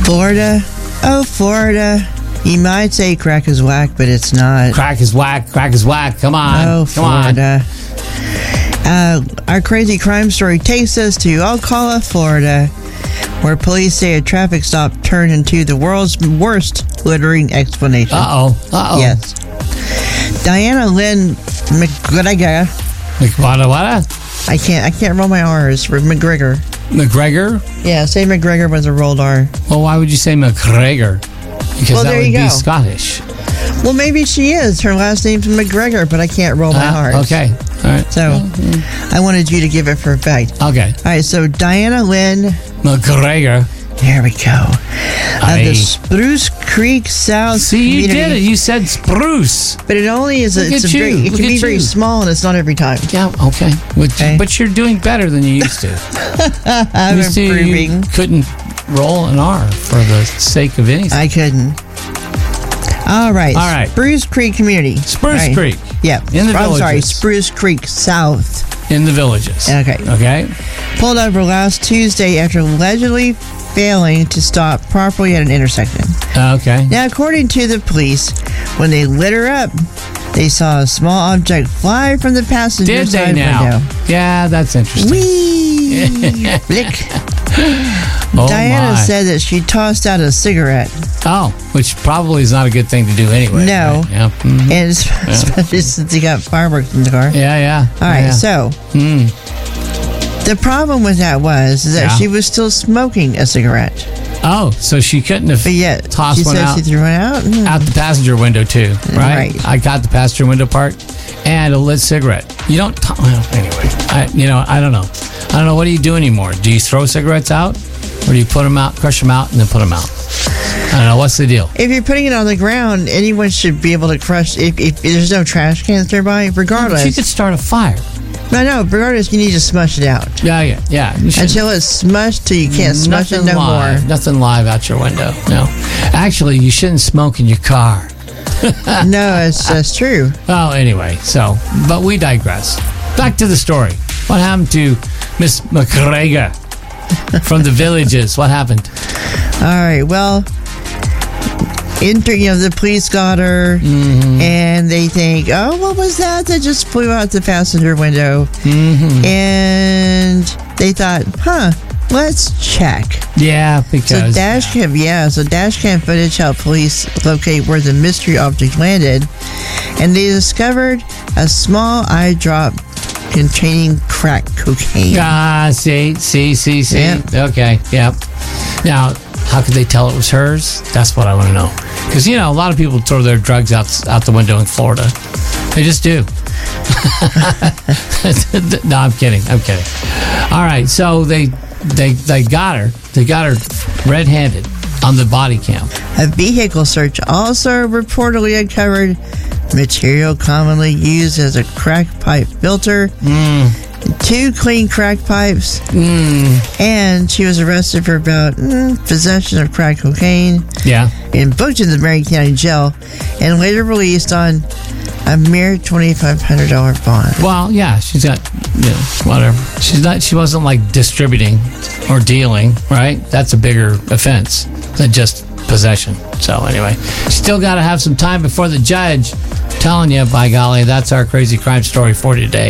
Florida. Oh, Florida. You might say crack is whack, but it's not. Crack is whack. Crack is whack. Come on. Oh, Florida. Our crazy crime story takes us to Ocala, Florida, where police say a traffic stop turned into the world's worst littering explanation. Uh-oh. Yes. Diana Lynn McGregor. What? I can't roll my R's for McGregor. McGregor? Yeah, say McGregor was a rolled R. Well, why would you say McGregor? Because that would be Scottish. Well, maybe she is. Her last name's McGregor, but I can't roll my R's. Okay. All right. So, I wanted you to give it for a fact. Okay. All right, so Diana Lynn McGregor. There we go. The Spruce Creek South See, you community. did it. You said spruce. But it only is Look it at can be very small, and it's not every time. Yeah, okay. But you're doing better than you used to. I'm improving. You couldn't roll an R for the sake of anything. I couldn't. All right. Spruce Creek community. Spruce Creek. Yeah. In the villages. I'm sorry, Spruce Creek South. In the villages. Okay. Pulled over last Tuesday after allegedly failing to stop properly at an intersection. Okay. Now, according to the police, when they lit her up, they saw a small object fly from the passenger side window. Yeah, that's interesting. Whee! Blick. Diana said that she tossed out a cigarette. Oh, which probably is not a good thing to do anyway. No. Right? Yeah. Mm-hmm. And especially since you got fireworks in the car. Yeah. All right, so the problem with that was that she was still smoking a cigarette. Oh, so she couldn't have tossed one out. She threw one out? Out the passenger window, too, right? I got the passenger window part and a lit cigarette. You don't... anyway, I don't know. I don't know. What do you do anymore? Do you throw cigarettes out? Or do you put them out, crush them out, and then put them out? I don't know. What's the deal? If you're putting it on the ground, anyone should be able to crush... If there's no trash cans nearby, regardless... But you could start a fire. No, regardless, you need to smush it out. Yeah. Until it's smushed till you can't smush it no more. Nothing live out your window. No. Actually, you shouldn't smoke in your car. No, that's true. Oh, anyway, but we digress. Back to the story. What happened to Miss McGregor from the villages? What happened? All right, well... the police got her, and they think, oh, what was that just flew out the passenger window? And they thought, let's check. Yeah, because... So dash cam footage helped police locate where the mystery object landed, and they discovered a small eye drop containing crack cocaine. See. Yep. Okay, yep. Now... how could they tell it was hers? That's what I want to know. Because, a lot of people throw their drugs out the window in Florida. They just do. No, I'm kidding. All right, so they got her. They got her red-handed on the body cam. A vehicle search also reportedly uncovered material commonly used as a crack pipe filter. 2 clean crack pipes, and she was arrested for about possession of crack cocaine. Yeah, and booked in the Marion County Jail, and later released on a mere $2,500 bond. Well, yeah, she's got whatever. She wasn't like distributing or dealing, right? That's a bigger offense than just possession. So anyway, still got to have some time before the judge. Telling you, by golly, that's our crazy crime story for today.